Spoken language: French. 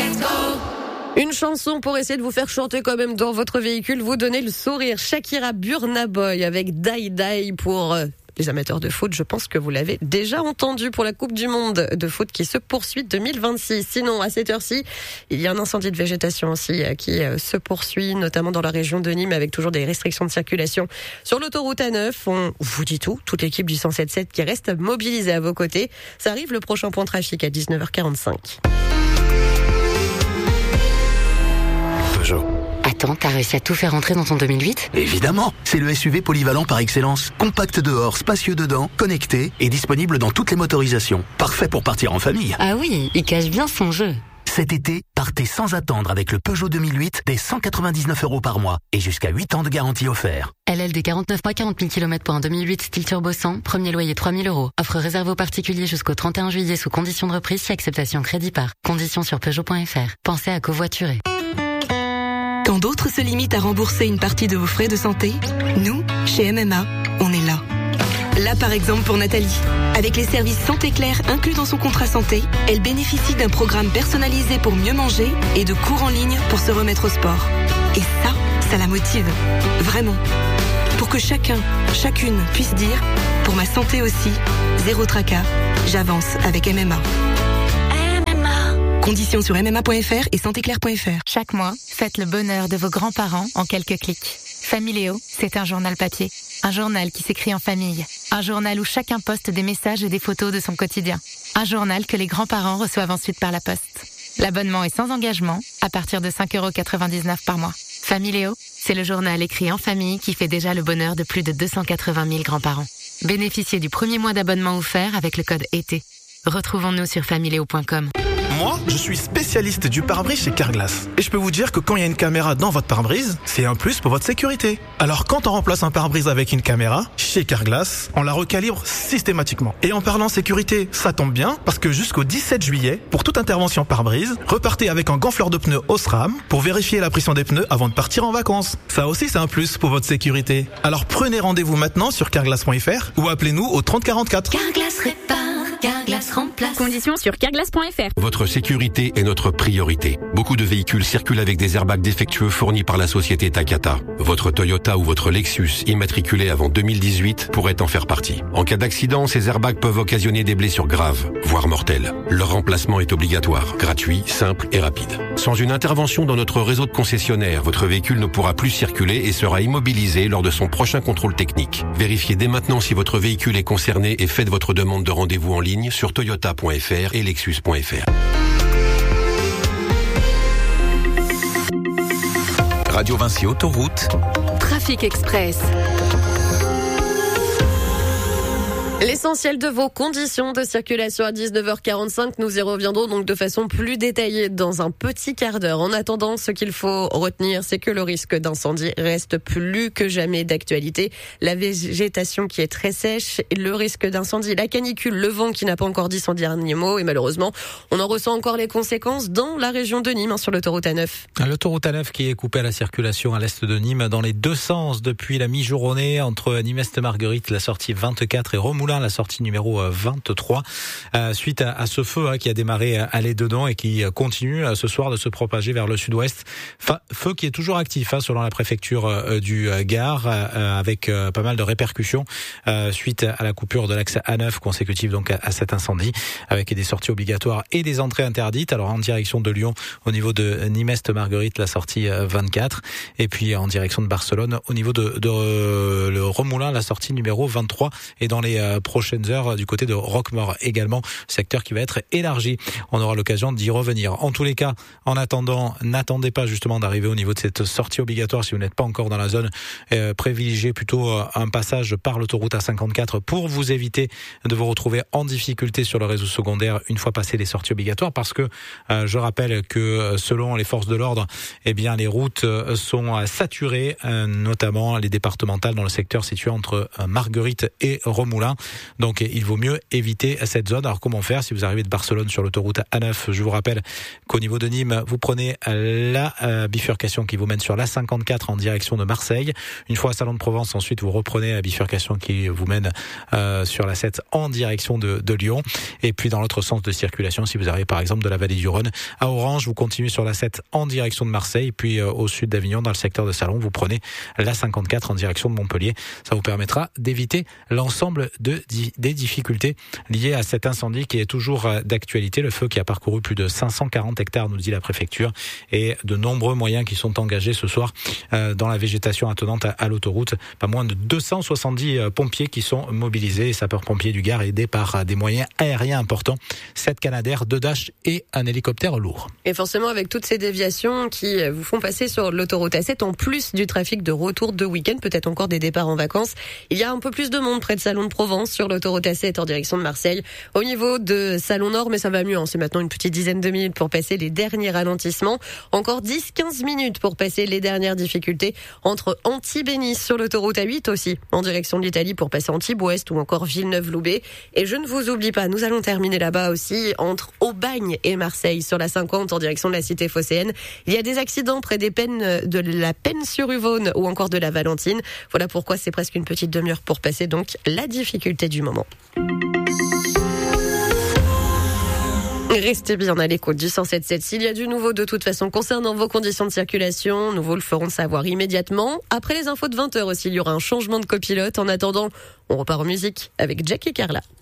Une chanson pour essayer de vous faire chanter quand même dans votre véhicule, vous donner le sourire. Shakira Burna Boy avec Die Die pour les amateurs de foot. Je pense que vous l'avez déjà entendu pour la Coupe du Monde de foot qui se poursuit 2026. Sinon, à cette heure-ci, il y a un incendie de végétation aussi qui se poursuit, notamment dans la région de Nîmes, avec toujours des restrictions de circulation sur l'autoroute A9. On vous dit tout, toute l'équipe du 107.7 qui reste mobilisée à vos côtés. Ça arrive, le prochain point trafic à 19h45. Attends, t'as réussi à tout faire entrer dans ton 2008 ? Évidemment, c'est le SUV polyvalent par excellence. Compact dehors, spacieux dedans, connecté et disponible dans toutes les motorisations. Parfait pour partir en famille. Ah oui, il cache bien son jeu. Cet été, partez sans attendre avec le Peugeot 2008 dès 199 € par mois et jusqu'à 8 ans de garantie offert. LLD 49 mois, 40 000 km pour un 2008 style turbo 100, premier loyer 3 000 €. Offre réservée aux particuliers jusqu'au 31 juillet sous condition de reprise si acceptation crédit par. Conditions sur Peugeot.fr. Pensez à covoiturer. Quand d'autres se limitent à rembourser une partie de vos frais de santé, nous, chez MMA, on est là. Là par exemple pour Nathalie. Avec les services Santé Claire inclus dans son contrat santé, elle bénéficie d'un programme personnalisé pour mieux manger et de cours en ligne pour se remettre au sport. Et ça la motive. Vraiment. Pour que chacun, chacune puisse dire, pour ma santé aussi, zéro tracas, j'avance avec MMA. Conditions sur mma.fr et santéclair.fr. Chaque mois, faites le bonheur de vos grands-parents en quelques clics. Familéo, c'est un journal papier. Un journal qui s'écrit en famille. Un journal où chacun poste des messages et des photos de son quotidien. Un journal que les grands-parents reçoivent ensuite par la poste. L'abonnement est sans engagement, à partir de 5,99 € par mois. Familéo, c'est le journal écrit en famille qui fait déjà le bonheur de plus de 280 000 grands-parents. Bénéficiez du premier mois d'abonnement offert avec le code ET. Retrouvons-nous sur familéo.com. Moi, je suis spécialiste du pare-brise chez Carglass. Et je peux vous dire que quand il y a une caméra dans votre pare-brise, c'est un plus pour votre sécurité. Alors quand on remplace un pare-brise avec une caméra, chez Carglass, on la recalibre systématiquement. Et en parlant sécurité, ça tombe bien, parce que jusqu'au 17 juillet, pour toute intervention pare-brise, repartez avec un gonfleur de pneus Osram pour vérifier la pression des pneus avant de partir en vacances. Ça aussi, c'est un plus pour votre sécurité. Alors prenez rendez-vous maintenant sur carglass.fr ou appelez-nous au 30 44. Carglass répare. Carglass remplace. Conditions sur carglass.fr. Votre sécurité est notre priorité. Beaucoup de véhicules circulent avec des airbags défectueux fournis par la société Takata. Votre Toyota ou votre Lexus immatriculé avant 2018 pourrait en faire partie. En cas d'accident, ces airbags peuvent occasionner des blessures graves, voire mortelles. Leur remplacement est obligatoire, gratuit, simple et rapide. Sans une intervention dans notre réseau de concessionnaires, votre véhicule ne pourra plus circuler et sera immobilisé lors de son prochain contrôle technique. Vérifiez dès maintenant si votre véhicule est concerné et faites votre demande de rendez-vous en ligne sur toyota.fr et lexus.fr. Radio Vinci Autoroute. Trafic Express. L'essentiel de vos conditions de circulation à 19h45, nous y reviendrons donc de façon plus détaillée dans un petit quart d'heure. En attendant, ce qu'il faut retenir, c'est que le risque d'incendie reste plus que jamais d'actualité. La végétation qui est très sèche, le risque d'incendie, la canicule, le vent qui n'a pas encore dit son dernier mot et malheureusement, on en ressent encore les conséquences dans la région de Nîmes, sur l'autoroute A9. L'autoroute A9 qui est coupée à la circulation à l'est de Nîmes dans les deux sens depuis la mi-journée entre Nîmes-Est-Marguerite, la sortie 24 et Remoulins, la sortie numéro 23, suite à ce feu qui a démarré à l'Est-Dedans et qui continue ce soir de se propager vers le sud-ouest. Feu qui est toujours actif selon la préfecture du Gard, avec pas mal de répercussions suite à la coupure de l'axe A9 consécutive donc à cet incendie, avec des sorties obligatoires et des entrées interdites. Alors en direction de Lyon au niveau de Nîmes-Est-Marguerite, la sortie 24, et puis en direction de Barcelone au niveau de le Remoulins, la sortie numéro 23, et dans les prochaines heures du côté de Roquemort également, secteur qui va être élargi. On aura l'occasion d'y revenir. En tous les cas, en attendant, n'attendez pas justement d'arriver au niveau de cette sortie obligatoire si vous n'êtes pas encore dans la zone. Privilégiez plutôt un passage par l'autoroute A54 pour vous éviter de vous retrouver en difficulté sur le réseau secondaire une fois passé les sorties obligatoires, parce que je rappelle que selon les forces de l'ordre, eh bien les routes sont saturées, notamment les départementales dans le secteur situé entre Marguerite et Remoulins. Donc il vaut mieux éviter cette zone. Alors comment faire si vous arrivez de Barcelone sur l'autoroute A9? Je vous rappelle qu'au niveau de Nîmes, vous prenez la bifurcation qui vous mène sur la 54 en direction de Marseille. Une fois à Salon-de-Provence, ensuite vous reprenez la bifurcation qui vous mène sur la 7 en direction de Lyon. Et puis dans l'autre sens de circulation, si vous arrivez par exemple de la vallée du Rhône à Orange, vous continuez sur la 7 en direction de Marseille. Puis au sud d'Avignon, dans le secteur de Salon, vous prenez la 54 en direction de Montpellier. Ça vous permettra d'éviter l'ensemble des difficultés liées à cet incendie qui est toujours d'actualité. Le feu qui a parcouru plus de 540 hectares, nous dit la préfecture, et de nombreux moyens qui sont engagés ce soir dans la végétation attenante à l'autoroute. Pas moins de 270 pompiers qui sont mobilisés, sapeurs-pompiers du Gard aidés par des moyens aériens importants, 7 Canadair, 2 Dash et un hélicoptère lourd. Et forcément, avec toutes ces déviations qui vous font passer sur l'autoroute A7, en plus du trafic de retour de week-end, peut-être encore des départs en vacances, il y a un peu plus de monde près de Salon-de-Provence sur l'autoroute A7 en direction de Marseille. Au niveau de Salon-Nord, mais ça va mieux, c'est maintenant une petite dizaine de minutes pour passer les derniers ralentissements. Encore 10-15 minutes pour passer les dernières difficultés entre Antibes et Nice sur l'autoroute A8 aussi, en direction de l'Italie pour passer Antibes-Ouest ou encore Villeneuve-Loubet. Et je ne vous oublie pas, nous allons terminer là-bas aussi entre Aubagne et Marseille sur la 50 en direction de la cité phocéenne. Il y a des accidents près des Pennes, de la Penne-sur-Uvonne ou encore de la Valentine. Voilà pourquoi c'est presque une petite demi-heure pour passer donc la difficulté du moment. Restez bien à l'écoute du 107.7. S'il y a du nouveau de toute façon concernant vos conditions de circulation, nous vous le ferons savoir immédiatement. Après les infos de 20h aussi, il y aura un changement de copilote. En attendant, on repart en musique avec Jack et Carla.